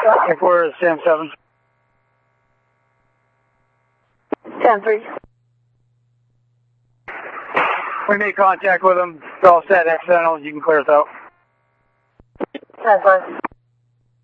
Headquarters, Sam 7. 10-3. We made contact with them. They're all set, accidental. You can clear us out. 10-5.